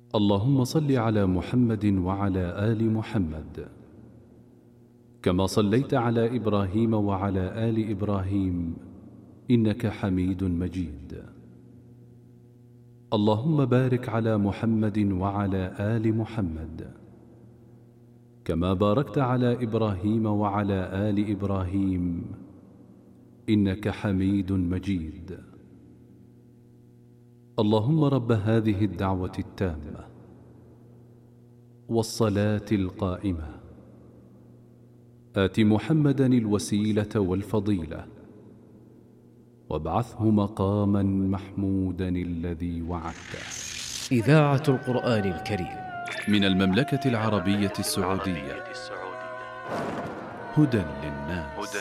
اللهم صل على محمد وعلى آل محمد كما صليت على إبراهيم وعلى آل إبراهيم إنك حميد مجيد. اللهم بارك على محمد وعلى آل محمد كما باركت على إبراهيم وعلى آل إبراهيم إنك حميد مجيد. اللهم رب هذه الدعوة التامة والصلاة القائمة آت محمدا الوسيلة والفضيلة وابعثه مقاما محمودا الذي وعدته. إذاعة القرآن الكريم من المملكة العربية السعودية. هدى للناس.